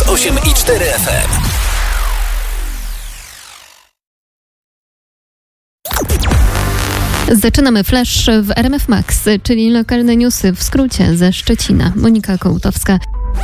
98,4 FM. Zaczynamy flash w RMF Max, czyli lokalne newsy w skrócie ze Szczecina. Monika Kołtowska.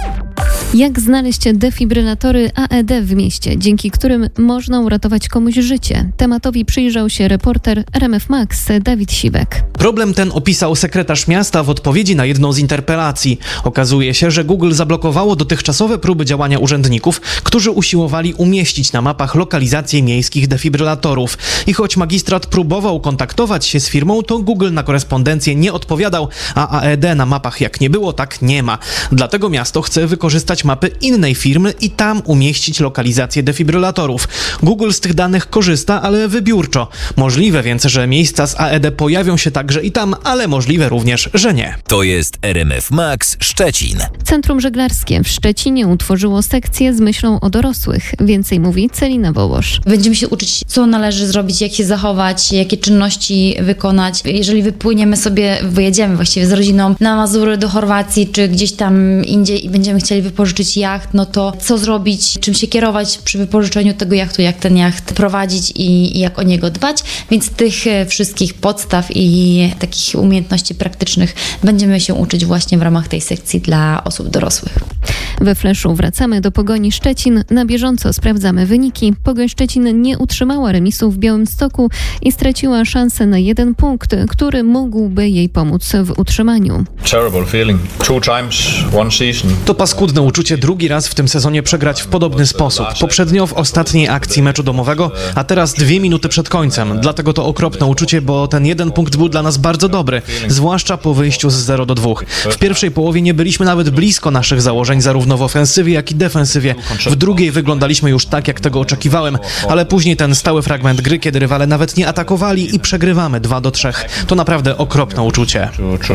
Jak znaleźć defibrylatory AED w mieście, dzięki którym można uratować komuś życie? Tematowi przyjrzał się reporter RMF Max Dawid Siwek. Problem ten opisał sekretarz miasta w odpowiedzi na jedną z interpelacji. Okazuje się, że Google zablokowało dotychczasowe próby działania urzędników, którzy usiłowali umieścić na mapach lokalizację miejskich defibrylatorów. I choć magistrat próbował kontaktować się z firmą, to Google na korespondencję nie odpowiadał, a AED na mapach jak nie było, tak nie ma. Dlatego miasto chce wykorzystać mapy innej firmy i tam umieścić lokalizację defibrylatorów. Google z tych danych korzysta, ale wybiórczo. Możliwe więc, że miejsca z AED pojawią się także i tam, ale możliwe również, że nie. To jest RMF Max Szczecin. Centrum Żeglarskie w Szczecinie utworzyło sekcję z myślą o dorosłych. Więcej mówi Celina Wołosz. Będziemy się uczyć, co należy zrobić, jak się zachować, jakie czynności wykonać. Jeżeli wyjedziemy właściwie z rodziną na Mazury do Chorwacji, czy gdzieś tam indziej i będziemy chcieli wypożyczyć jacht, no to co zrobić, czym się kierować przy wypożyczeniu tego jachtu, jak ten jacht prowadzić i jak o niego dbać. Więc tych wszystkich podstaw i takich umiejętności praktycznych będziemy się uczyć właśnie w ramach tej sekcji dla osób dorosłych. We Fleszu wracamy do Pogoni Szczecin. Na bieżąco sprawdzamy wyniki. Pogoń Szczecin nie utrzymała remisu w Białymstoku i straciła szansę na 1 punkt, który mógłby jej pomóc w utrzymaniu. Terrible feeling. 2 times, 1 season. To paskudne uczucie drugi raz w tym sezonie przegrać w podobny sposób. Poprzednio w ostatniej akcji meczu domowego, a teraz 2 minuty przed końcem. Dlatego to okropne uczucie, bo ten 1 punkt był dla nas bardzo dobry, zwłaszcza po wyjściu z 0-2. W pierwszej połowie nie byliśmy nawet blisko naszych założeń, zarówno w ofensywie, jak i defensywie. W drugiej wyglądaliśmy już tak, jak tego oczekiwałem, ale później ten stały fragment gry, kiedy rywale nawet nie atakowali i przegrywamy 2-3. To naprawdę okropne uczucie.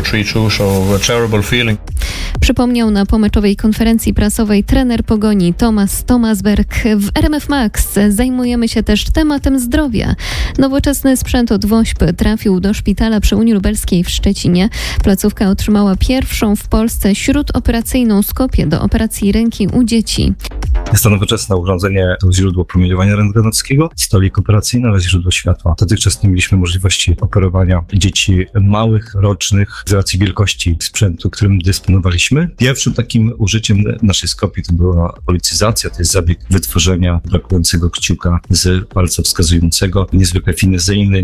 Przypomniał na pomeczowej konferencji prasowej trener Pogoni Tomasberg. W RMF Max zajmujemy się też tematem zdrowia. Nowoczesny sprzęt od WOŚP trafił do szpitala przy Unii Lubelskiej w Szczecinie. Placówka otrzymała pierwszą w Polsce śródoperacyjną skopię do operacji ręki u dzieci. Jest to nowoczesne urządzenie, to źródło promieniowania rentgenowskiego, stolik operacyjny oraz źródło światła. Dotychczas nie mieliśmy możliwości operowania dzieci małych, rocznych, z racji wielkości sprzętu, którym dysponowaliśmy. Pierwszym takim użyciem naszej skopii to była policyzacja, to jest zabieg wytworzenia brakującego kciuka z palca wskazującego, niezwykle finezyjny.